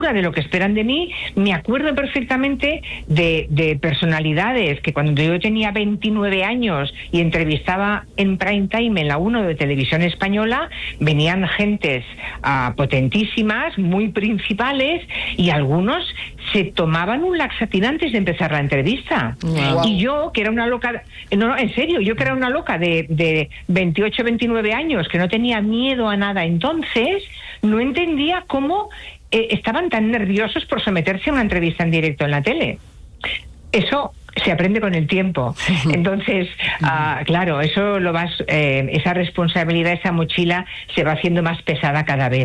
de lo que esperan de mí. Me acuerdo perfectamente de personalidades que cuando yo tenía 29 años y entrevistaba en prime time en la 1 de Televisión Española, venían gentes potentísimas, muy principales, y algunos se tomaban un laxatín antes de empezar la entrevista. Wow. Y yo, que era una loca, no, en serio, yo que era una loca de 28, 29 años, que no tenía miedo a nada entonces, no entendía cómo estaban tan nerviosos por someterse a una entrevista en directo en la tele. Eso se aprende con el tiempo. Entonces, claro, eso esa responsabilidad, esa mochila se va haciendo más pesada cada vez.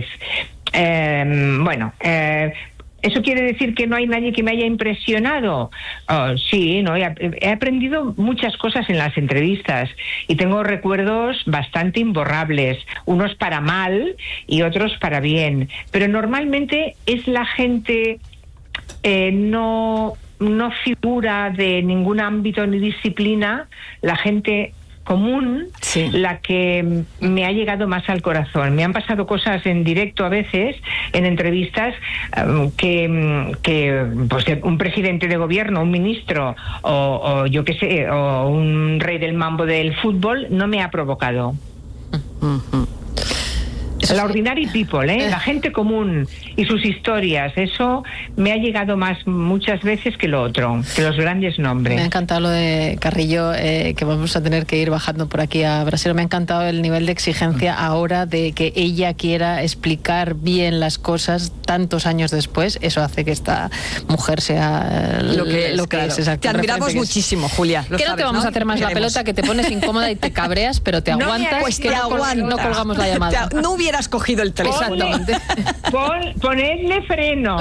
¿Eso quiere decir que no hay nadie que me haya impresionado? Sí, ¿no? He aprendido muchas cosas en las entrevistas y tengo recuerdos bastante imborrables, unos para mal y otros para bien. Pero normalmente es la gente no figura de ningún ámbito ni disciplina, la gente común, sí, la que me ha llegado más al corazón. Me han pasado cosas en directo a veces, en entrevistas, que pues, un presidente de gobierno, un ministro o yo qué sé, o un rey del mambo del fútbol no me ha provocado. La ordinary people, la gente común y sus historias, eso me ha llegado más muchas veces que lo otro, que los grandes nombres. Me ha encantado lo de Carrillo, que vamos a tener que ir bajando por aquí a Brasero. Me ha encantado el nivel de exigencia ahora de que ella quiera explicar bien las cosas tantos años después. Eso hace que esta mujer sea lo que es. Exacto, te admiramos muchísimo, Julia. Que no te vamos a hacer más la pelota, que te pones incómoda y te cabreas, pero te aguantas, pues que no colgamos la llamada. No hubieras cogido el teléfono. Exactamente. Ponedle freno.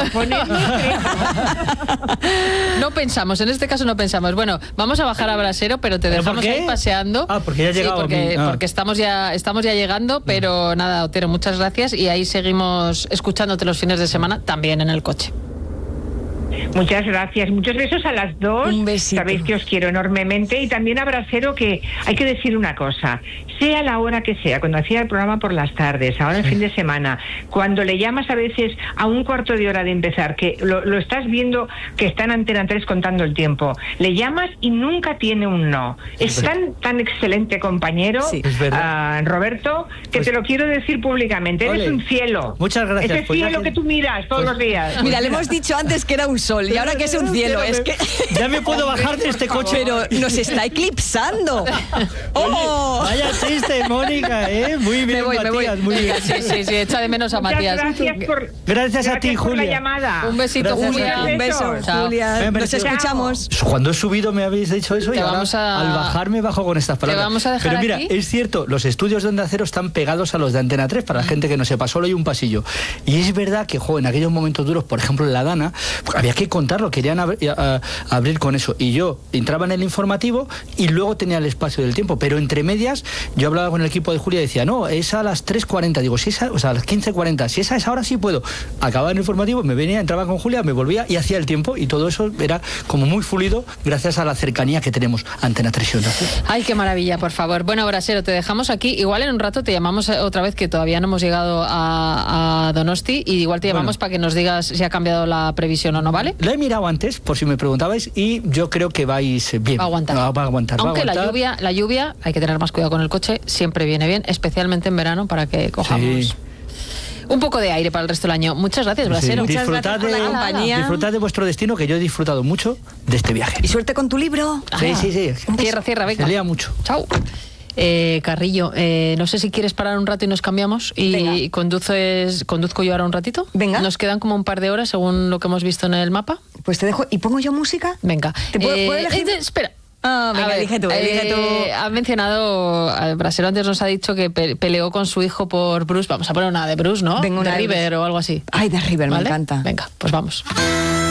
No pensamos, en este caso no pensamos. Bueno, vamos a bajar a Brasero, pero te dejamos ahí paseando. Porque ya ha llegado. Porque estamos ya llegando, pero nada, Otero, muchas gracias y ahí seguimos escuchándote los fines de semana, también en el coche. Muchas gracias, muchos besos a las dos. Un besito. Sabéis que os quiero enormemente, y también a Brasero, que hay que decir una cosa, sea la hora que sea, cuando hacía el programa por las tardes, ahora el fin de semana, cuando le llamas a veces a un cuarto de hora de empezar, que lo estás viendo que está en Antena 3 contando el tiempo, le llamas y nunca tiene un no. Es tan excelente compañero, sí, Roberto, que te lo quiero decir públicamente. Eres un cielo. Muchas gracias. Ese cielo que tú miras todos los días. Mira, le hemos dicho antes que era un sol y ahora que es un cielo. Es que ya me puedo bajar de este coche. Pero nos está eclipsando. ¡Oh! Vaya chiste, Mónica, Muy bien, Matías, muy bien. Sí, echa de menos a Matías. Gracias a ti, Julia. Por la llamada. Un besito, Julia. Un beso, Julia. Nos escuchamos. Cuando he subido me habéis dicho eso y ahora al bajar me bajo con estas palabras. Te vamos a dejar. Pero mira, aquí. es cierto, los estudios de Onda Cero están pegados a los de Antena 3, para la gente que no sepa, solo hay un pasillo. Y es verdad que, en aquellos momentos duros, por ejemplo en La Dana, había que contarlo, querían abrir con eso. Y yo entraba en el informativo y luego tenía el espacio del tiempo. Pero entre medias, yo hablaba con el equipo de Julia y decía, no, es a las 3:40. Digo, si esa, a las 15:40. Si esa es ahora, sí puedo. Acababa el informativo, me venía, entraba con Julia, me volvía y hacía el tiempo. Y todo eso era como muy fluido gracias a la cercanía que tenemos Antena 3 y Onda Cero. Ay, qué maravilla, por favor. Bueno, Brasero, te dejamos aquí. Igual en un rato te llamamos otra vez, que todavía no hemos llegado a Donosti, y igual te llamamos para que nos digas si ha cambiado la previsión o no, ¿vale? La he mirado antes, por si me preguntabais, y yo creo que vais bien. Va a aguantar. Va a aguantar. Aunque la lluvia, hay que tener más cuidado con el coche, siempre viene bien, especialmente en verano, para que cojamos un poco de aire para el resto del año. Muchas gracias, Brasero. Muchas gracias por la compañía. Disfrutad de vuestro destino, que yo he disfrutado mucho de este viaje. Y suerte con tu libro. Sí. Cierra, venga. Se lía mucho. Chao. Carrillo, no sé si quieres parar un rato y nos cambiamos y conduzco yo ahora un ratito. Venga. Nos quedan como un par de horas según lo que hemos visto en el mapa. Pues te dejo. ¿Y pongo yo música? Venga. ¿Puedo elegir? Espera. Venga, elige tú. Ha mencionado, Brasero antes nos ha dicho que peleó con su hijo por Bruce. Vamos a poner una de Bruce, ¿no? Venga, una de River o algo así. Ay, de River, ¿vale? Me encanta. Venga, pues vamos.